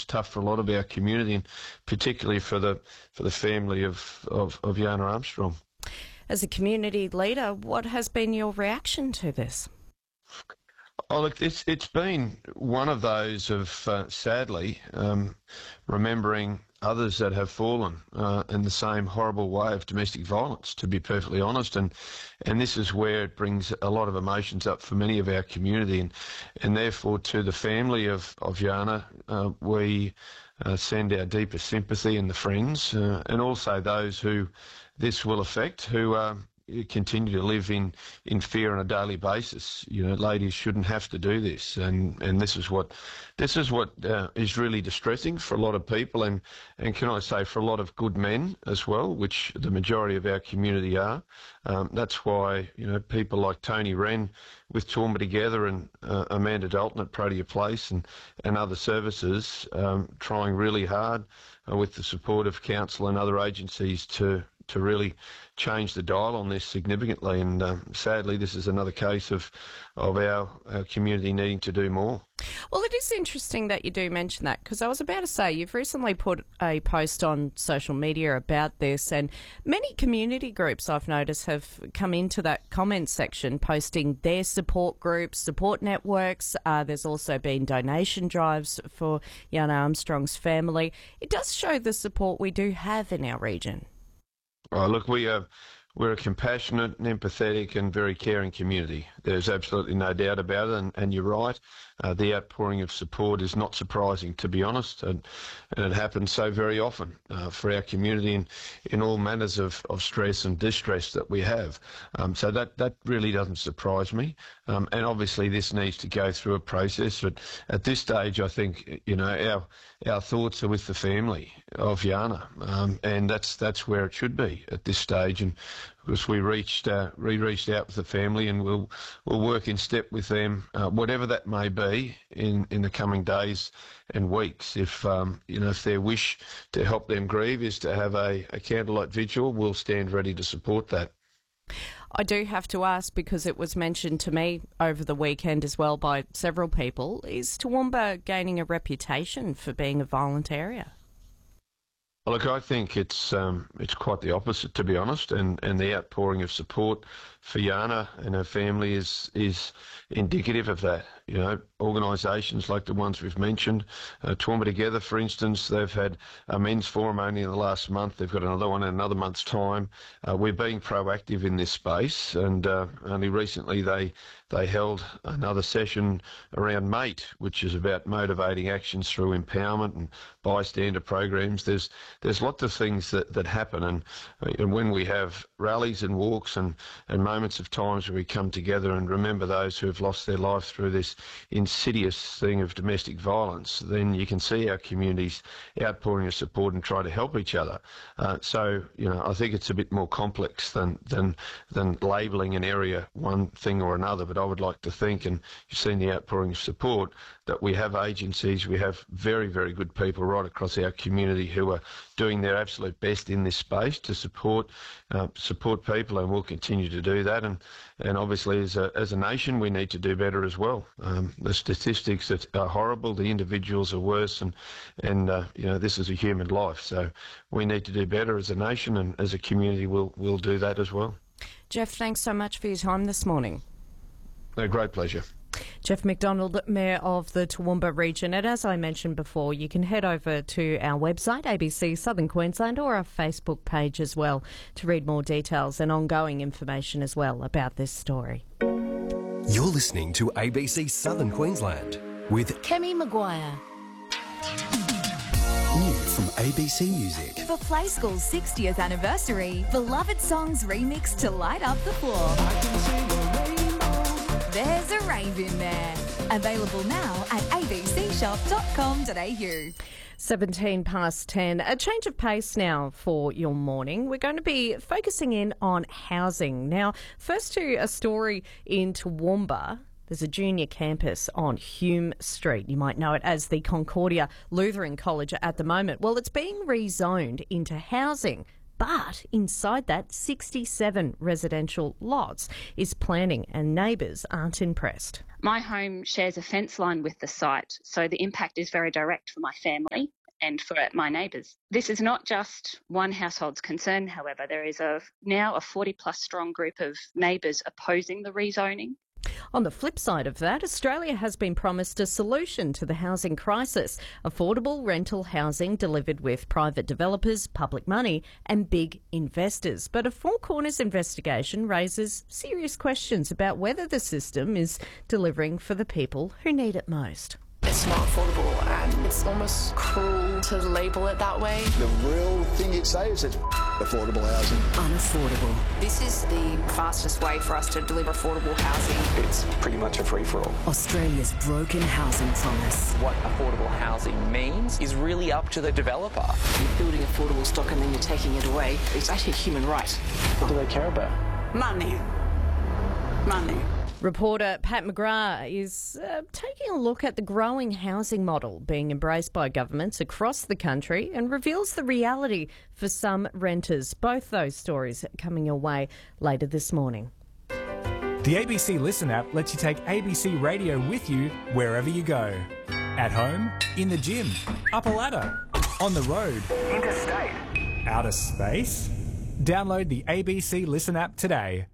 is tough for a lot of our community, and particularly for the family of Yana Armstrong. As a community leader, what has been your reaction to this? Oh, look, it's been one of those of, sadly, remembering others that have fallen in the same horrible way of domestic violence, to be perfectly honest. And this is where it brings a lot of emotions up for many of our community. And therefore, to the family of Yana, we send our deepest sympathy, and the friends, and also those who this will affect, who continue to live in fear on a daily basis. You know, ladies shouldn't have to do this, and this is what is really distressing for a lot of people, and can I say for a lot of good men as well, which the majority of our community are. That's why, you know, people like Tony Wren with Toowoomba Together, and Amanda Dalton at Protea Place, and other services trying really hard with the support of council and other agencies to really change the dial on this significantly. And sadly, this is another case of our community needing to do more. Well, it is interesting that you do mention that, because I was about to say you've recently put a post on social media about this, and many community groups I've noticed have come into that comment section posting their support groups, support networks. There's also been donation drives for Yana Armstrong's family. It does show the support we do have in our region. Oh, look, we're a compassionate and empathetic and very caring community. There's absolutely no doubt about it, and you're right. The outpouring of support is not surprising, to be honest, and it happens so very often for our community in all manners of stress and distress that we have. So that really doesn't surprise me. And obviously this needs to go through a process. But at this stage, I think, you know, our thoughts are with the family of Yana, and that's where it should be at this stage. And of course, we reached out with the family, and we'll work in step with them, whatever that may be in the coming days and weeks. If if their wish to help them grieve is to have a candlelight vigil, we'll stand ready to support that. I do have to ask, because it was mentioned to me over the weekend as well by several people, is Toowoomba gaining a reputation for being a violent area? Look, I think it's quite the opposite, to be honest, and the outpouring of support for Yana and her family is indicative of that. You know, organisations like the ones we've mentioned, Toowoomba Together, for instance, they've had a men's forum only in the last month. They've got another one in another month's time. We're being proactive in this space, and only recently they held another session around MATE, which is about motivating actions through empowerment and bystander programs. There's lots of things that happen, and when we have rallies and walks and moments of times where we come together and remember those who have lost their life through this insidious thing of domestic violence, then you can see our communities outpouring of support and try to help each other. So, you know, I think it's a bit more complex than labelling an area one thing or another, but I would like to think, and you've seen the outpouring of support, that we have agencies, we have very, very good people right across our community who are doing their absolute best in this space to support people, and we'll continue to do that. And obviously, as a nation, we need to do better as well. The statistics are horrible. The individuals are worse, and this is a human life. So we need to do better as a nation, and as a community, we'll do that as well. Jeff, thanks so much for your time this morning. A great pleasure. Jeff McDonald, Mayor of the Toowoomba region. And as I mentioned before, you can head over to our website, ABC Southern Queensland, or our Facebook page as well, to read more details and ongoing information as well about this story. You're listening to ABC Southern Queensland with Kemi Maguire. New from ABC Music. For Play School's 60th anniversary, beloved songs remixed to light up the floor. I can see a rainbow. There's a rave in there. Available now at abcshop.com.au. 17 past 10. A change of pace now for your morning. We're going to be focusing in on housing. Now, first to a story in Toowoomba. There's a junior campus on Hume Street. You might know it as the Concordia Lutheran College at the moment. Well, it's being rezoned into housing, But inside that, 67 residential lots is planning, and neighbours aren't impressed. My home shares a fence line with the site, so the impact is very direct for my family and for my neighbours. This is not just one household's concern, however. There is now a 40-plus strong group of neighbours opposing the rezoning. On the flip side of that, Australia has been promised a solution to the housing crisis: affordable rental housing delivered with private developers, public money and big investors. But a Four Corners investigation raises serious questions about whether the system is delivering for the people who need it most. It's not affordable, and it's almost cruel to label it that way. The real thing you'd say is it's affordable housing. Unaffordable. This is the fastest way for us to deliver affordable housing. It's pretty much a free-for-all. Australia's broken housing promise. What affordable housing means is really up to the developer. You're building affordable stock and then you're taking it away. It's actually a human right. What do they care about? Money. Money. Reporter Pat McGrath is taking a look at the growing housing model being embraced by governments across the country and reveals the reality for some renters. Both those stories coming your way later this morning. The ABC Listen app lets you take ABC Radio with you wherever you go. At home, in the gym, up a ladder, on the road, interstate, outer space. Download the ABC Listen app today.